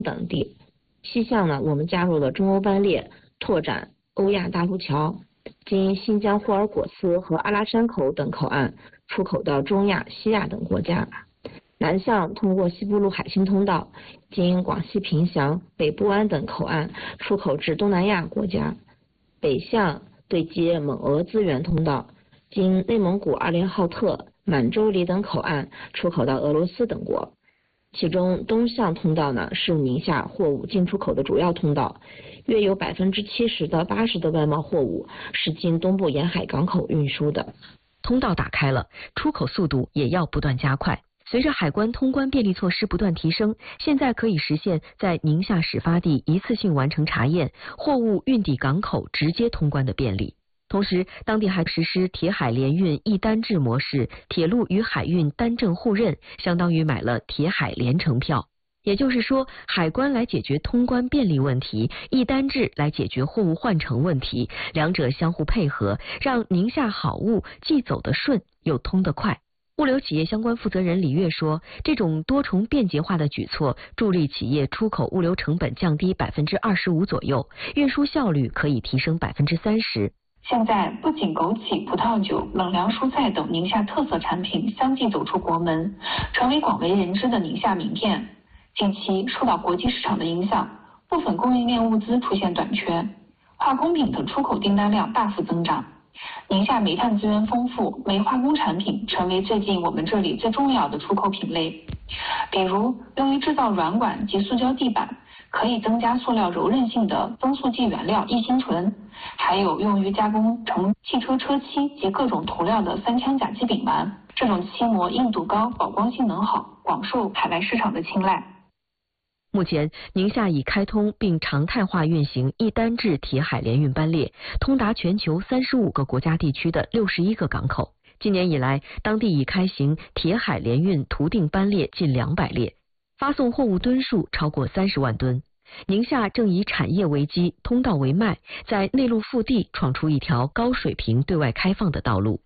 等地。西向呢，我们加入了中欧班列，拓展欧亚大陆桥，经新疆霍尔果斯和阿拉山口等口岸出口到中亚、西亚等国家。南向通过西部陆海新通道，经广西凭祥、北部湾等口岸出口至东南亚国家。北向对接蒙俄资源通道，经内蒙古阿联浩特、满洲里等口岸出口到俄罗斯等国。其中东向通道呢，是宁夏货物进出口的主要通道，约有70%到80%的外贸货物是经东部沿海港口运输的。 通道打开了，出口速度也要不断加快。随着海关通关便利措施不断提升，现在可以实现在宁夏始发地一次性完成查验，货物运抵港口直接通关的便利。同时，当地还实施铁海联运一单制模式，铁路与海运单证互认，相当于买了铁海联程票。也就是说，海关来解决通关便利问题，一单制来解决货物换乘问题，两者相互配合，让宁夏好物既走得顺又通得快。物流企业相关负责人李跃说，这种多重便捷化的举措，助力企业出口物流成本降低25%左右，运输效率可以提升30%。 现在不仅枸杞、葡萄酒、冷凉蔬菜等宁夏特色产品相继走出国门，成为广为人知的宁夏名片。近期受到国际市场的影响，部分供应链物资出现短缺，化工品的出口订单量大幅增长。宁夏煤炭资源丰富，煤化工产品成为最近我们这里最重要的出口品类。比如用于制造软管及塑胶地板，可以增加塑料柔韧性的增塑剂原料异辛醇，还有用于加工成汽车车漆及各种涂料的三羟甲基丙烷，这种漆膜硬度高，保光性能好，广受海外市场的青睐。 目前，宁夏已开通并常态化运行一单制铁海联运班列，通达全球35个国家地区的61个港口。今年以来，当地已开行铁海联运图定班列近200列，发送货物吨数超过30万吨。宁夏正以产业为基，通道为脉，在内陆腹地闯出一条高水平对外开放的道路。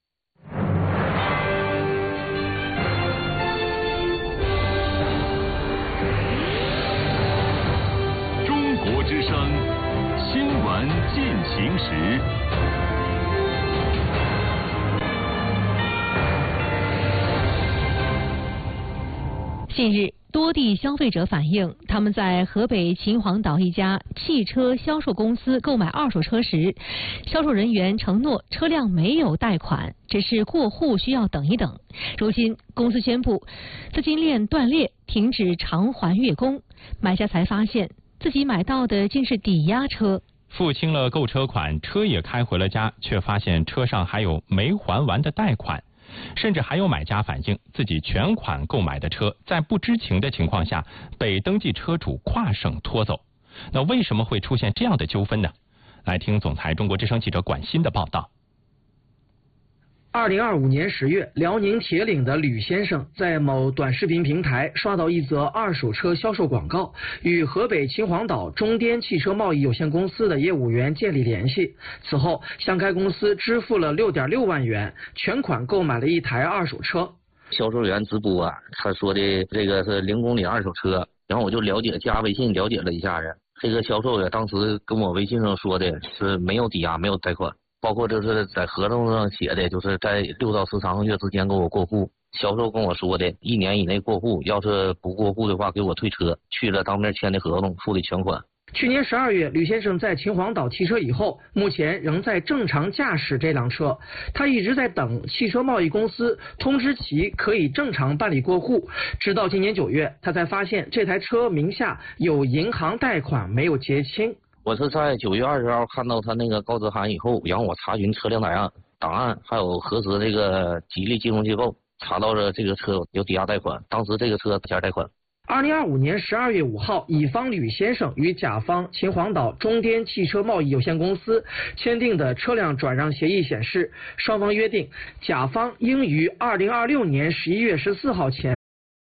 中国之声新闻进行时。 近日，多地消费者反映，他们在河北秦皇岛一家汽车销售公司购买二手车时，销售人员承诺车辆没有贷款，只是过户需要等一等。如今，公司宣布资金链断裂，停止偿还月供，买家才发现自己买到的竟是抵押车。 付清了购车款，车也开回了家，却发现车上还有没还完的贷款。甚至还有买家反映，自己全款购买的车在不知情的情况下被登记车主跨省拖走。那为什么会出现这样的纠纷呢？来听总台中国之声记者管鑫的报道。 2025年10月，辽宁铁岭的吕先生在某短视频平台刷到一则二手车销售广告，与河北秦皇岛中滇汽车贸易有限公司的业务员建立联系。此后，向该公司支付了6.6万元，全款购买了一台二手车。 销售员直播啊，他说的这个是0公里二手车，然后我就了解，加微信了解了一下子。这个销售员当时跟我微信上说的是没有抵押，没有贷款。包括就是在合同上写的，就是在6到13个月之间给我过户。销售跟我说的，1年以内过户，要是不过户的话给我退车。去了当面签的合同，付的全款。 去年12月，吕先生在秦皇岛提车以后，目前仍在正常驾驶这辆车。他一直在等汽车贸易公司通知其可以正常办理过户，直到今年9月，他才发现这台车名下有银行贷款没有结清。 我是在9月20号看到他那个告知函以后，然后我查询车辆档案，还有核实这个吉利金融机构，查到了这个车有抵押贷款，当时这个车抵押贷款。 2025年12月5号，乙方吕先生与甲方秦皇岛中滇汽车贸易有限公司签订的车辆转让协议显示，双方约定，甲方应于2026年11月14号前